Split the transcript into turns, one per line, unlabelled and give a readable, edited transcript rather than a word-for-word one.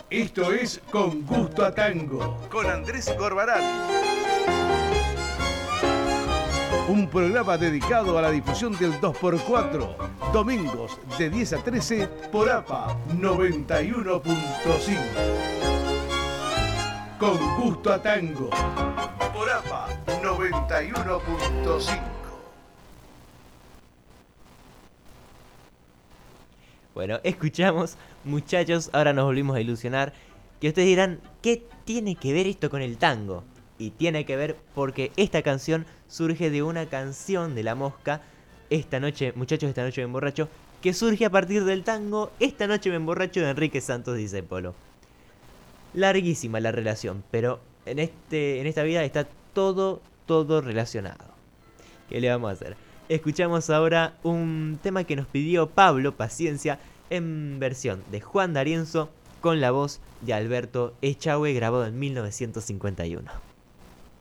Esto es Con Gusto a Tango,
con Andrés Corbarán.
un programa dedicado a la difusión del 2x4, domingos de 10 a 13 por APA 91.5. Con Gusto a Tango, por APA 91.5.
Bueno, escuchamos, muchachos, ahora nos volvimos a ilusionar. Que ustedes dirán, ¿qué tiene que ver esto con el tango? Y tiene que ver porque esta canción surge de una canción de La Mosca, Esta noche, muchachos, esta noche me emborracho, que surge a partir del tango Esta noche me emborracho de Enrique Santos Discépolo. Larguísima la relación, pero en esta vida está todo relacionado. ¿Qué le vamos a hacer? Escuchamos ahora un tema que nos pidió Pablo Paciencia en versión de Juan D'Arienzo con la voz de Alberto Echagüe, grabado en 1951.